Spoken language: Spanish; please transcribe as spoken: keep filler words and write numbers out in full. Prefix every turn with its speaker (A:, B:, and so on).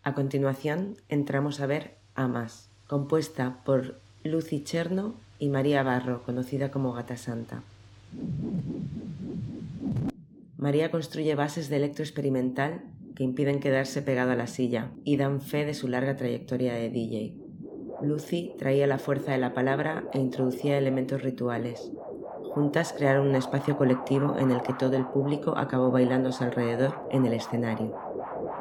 A: A continuación entramos a ver Amas, compuesta por Lucy Cherno y María Barro, conocida como Gata Santa. María construye bases de electro experimental que impiden quedarse pegado a la silla y dan fe de su larga trayectoria de D J. Lucy traía la fuerza de la palabra e introducía elementos rituales. Juntas crearon un espacio colectivo en el que todo el público acabó bailando a su alrededor en el escenario.